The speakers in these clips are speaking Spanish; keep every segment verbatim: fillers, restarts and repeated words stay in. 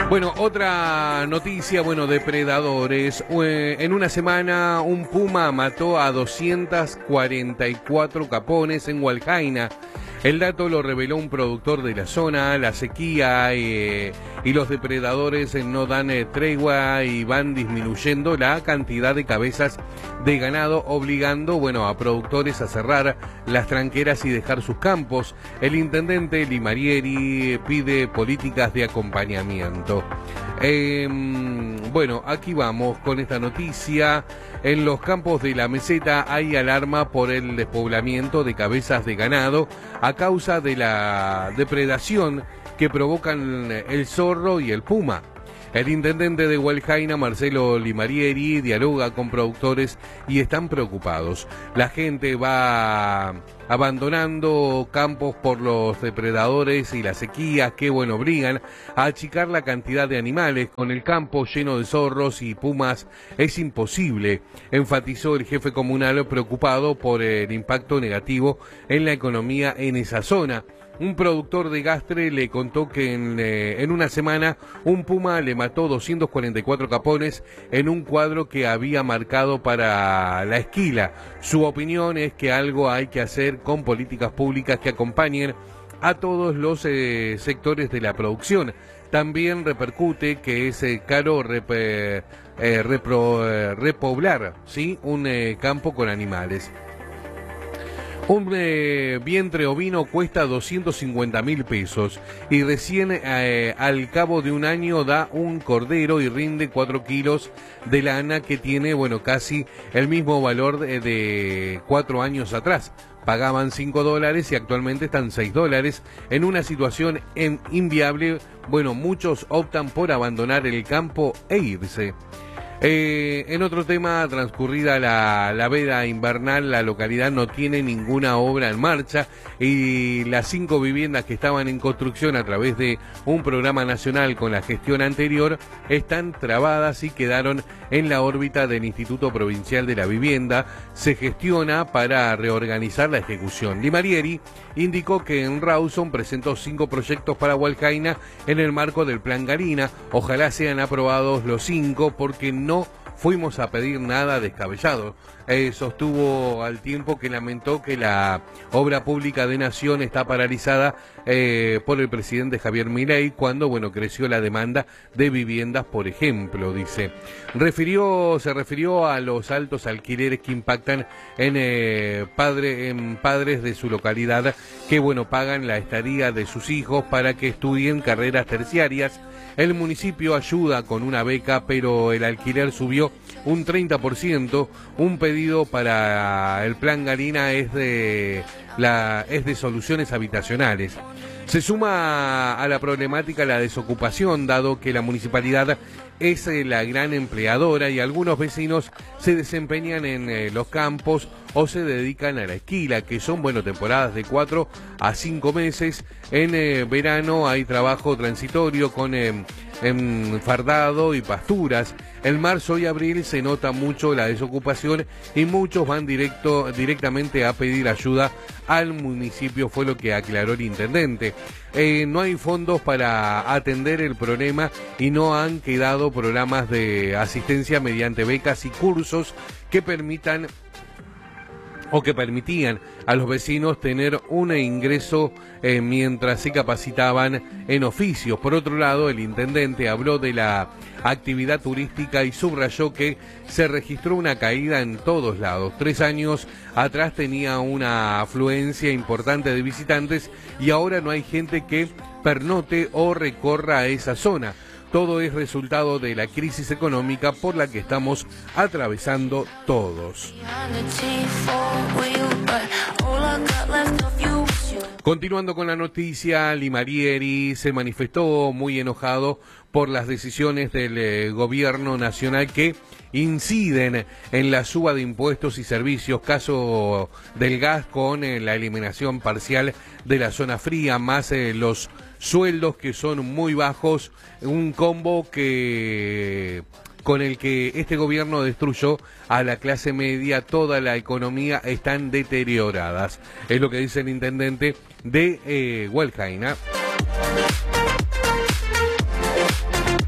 Bueno, otra noticia, bueno, depredadores. Eh, en una semana un puma mató a doscientos cuarenta y cuatro capones en Hualcaina. El dato lo reveló un productor de la zona. La sequía eh, y los depredadores eh, no dan eh, tregua y van disminuyendo la cantidad de cabezas de ganado, obligando, bueno, a productores a cerrar las tranqueras y dejar sus campos. El intendente Limarieri pide políticas de acompañamiento. Eh, bueno, aquí vamos con esta noticia. En los campos de la meseta hay alarma por el despoblamiento de cabezas de ganado a causa de la depredación que provocan el zorro y el puma. El intendente de Hualcaina, Marcelo Limarieri, dialoga con productores y están preocupados. La gente va abandonando campos por los depredadores y las sequías que, bueno, obligan a achicar la cantidad de animales. Con el campo lleno de zorros y pumas es imposible, enfatizó el jefe comunal, preocupado por el impacto negativo en la economía en esa zona. Un productor de Gastre le contó que en, eh, en una semana un puma le mató doscientos cuarenta y cuatro capones en un cuadro que había marcado para la esquila. Su opinión es que algo hay que hacer con políticas públicas que acompañen a todos los eh, sectores de la producción. También repercute que es eh, caro rep, eh, repro, eh, repoblar, ¿sí? un eh, campo con animales. Un eh, vientre ovino cuesta doscientos cincuenta mil pesos y recién eh, al cabo de un año da un cordero y rinde cuatro kilos de lana que tiene, bueno, casi el mismo valor de, de cuatro años atrás. Pagaban cinco dólares y actualmente están seis dólares en una situación en inviable. Bueno, muchos optan por abandonar el campo e irse. Eh, en otro tema, transcurrida la, la veda invernal, la localidad no tiene ninguna obra en marcha y las cinco viviendas que estaban en construcción a través de un programa nacional con la gestión anterior están trabadas y quedaron en la órbita del Instituto Provincial de la Vivienda. Se gestiona para reorganizar la ejecución. Limarieri indicó que en Rawson presentó cinco proyectos para Hualcaina en el marco del Plan Garina. Ojalá sean aprobados los cinco porque no fuimos a pedir nada descabellado. Eh, sostuvo al tiempo que lamentó que la obra pública de Nación está paralizada eh, por el presidente Javier Milei cuando, bueno, creció la demanda de viviendas, por ejemplo, dice. Refirió, se refirió a los altos alquileres que impactan en, eh, padre, en padres de su localidad que, bueno, pagan la estadía de sus hijos para que estudien carreras terciarias. El municipio ayuda con una beca, pero el alquiler subió un treinta por ciento. Un pedido para el Plan Garina es de, la, es de soluciones habitacionales. Se suma a la problemática la desocupación, dado que la municipalidad es eh, la gran empleadora y algunos vecinos se desempeñan en eh, los campos o se dedican a la esquila, que son, bueno, temporadas de cuatro a cinco meses. En eh, verano hay trabajo transitorio con eh, en fardado y pasturas. En marzo y abril se nota mucho la desocupación y muchos van directo, directamente a pedir ayuda al municipio, fue lo que aclaró el intendente. Eh, no hay fondos para atender el problema y no han quedado programas de asistencia mediante becas y cursos que permitan o que permitían a los vecinos tener un ingreso eh, mientras se capacitaban en oficios. Por otro lado, el intendente habló de la actividad turística y subrayó que se registró una caída en todos lados. Tres años atrás tenía una afluencia importante de visitantes y ahora no hay gente que pernote o recorra esa zona. Todo es resultado de la crisis económica por la que estamos atravesando todos. Continuando con la noticia, Limarieri se manifestó muy enojado por las decisiones del eh, gobierno nacional que inciden en la suba de impuestos y servicios, caso del gas con eh, la eliminación parcial de la zona fría, más eh, los sueldos que son muy bajos, un combo que con el que este gobierno destruyó a la clase media, toda la economía están deterioradas. Es lo que dice el intendente de eh, Hualcaina.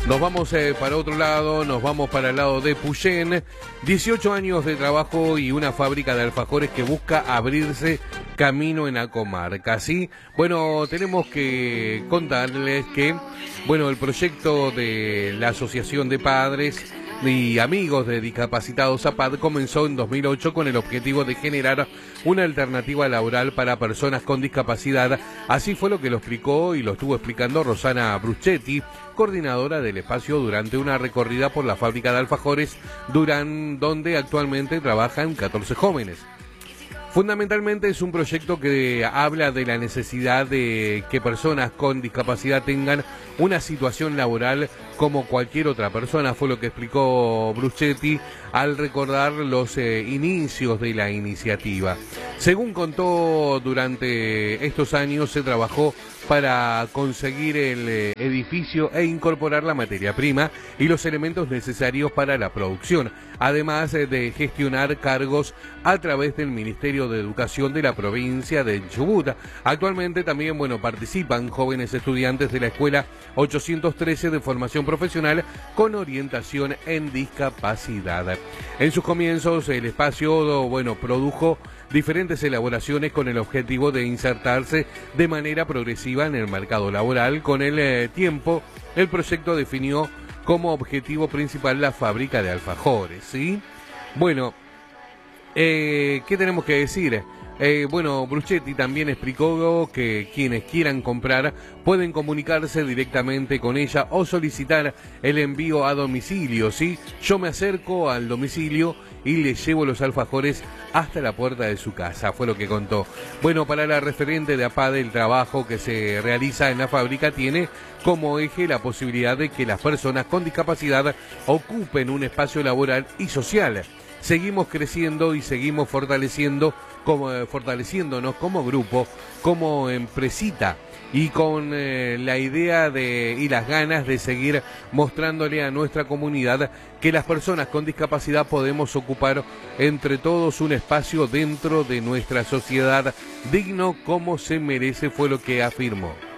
Nos vamos eh, para otro lado, nos vamos para el lado de Puyén. dieciocho años de trabajo y una fábrica de alfajores que busca abrirse camino en la comarca. ¿Sí? Bueno, tenemos que contarles que, bueno, el proyecto de la Asociación de Padres y Amigos de Discapacitados A P A D comenzó en dos mil ocho con el objetivo de generar una alternativa laboral para personas con discapacidad. Así fue lo que lo explicó y lo estuvo explicando Rosana Bruschetti, coordinadora del espacio, durante una recorrida por la fábrica de alfajores Durán, donde actualmente trabajan catorce jóvenes. Fundamentalmente es un proyecto que habla de la necesidad de que personas con discapacidad tengan una situación laboral como cualquier otra persona, fue lo que explicó Bruschetti al recordar los eh, inicios de la iniciativa. Según contó, durante estos años se trabajó para conseguir el eh, edificio e incorporar la materia prima y los elementos necesarios para la producción, además eh, de gestionar cargos a través del Ministerio de Educación de la provincia de Chubut. Actualmente también, bueno, participan jóvenes estudiantes de la Escuela ochocientos trece de Formación Profesional con orientación en discapacidad. En sus comienzos, el espacio, bueno, produjo diferentes elaboraciones con el objetivo de insertarse de manera progresiva en el mercado laboral. Con el eh, tiempo, el proyecto definió como objetivo principal la fábrica de alfajores, ¿sí? Bueno, eh, ¿qué tenemos que decir? Eh, bueno, Bruschetti también explicó que quienes quieran comprar pueden comunicarse directamente con ella o solicitar el envío a domicilio, ¿sí? Yo me acerco al domicilio y le llevo los alfajores hasta la puerta de su casa, fue lo que contó. Bueno, para la referente de A P A D, el trabajo que se realiza en la fábrica tiene como eje la posibilidad de que las personas con discapacidad ocupen un espacio laboral y social. Seguimos creciendo y seguimos fortaleciendo como, eh, fortaleciéndonos como grupo, como empresita, y con eh, la idea de y las ganas de seguir mostrándole a nuestra comunidad que las personas con discapacidad podemos ocupar entre todos un espacio dentro de nuestra sociedad digno como se merece, fue lo que afirmó.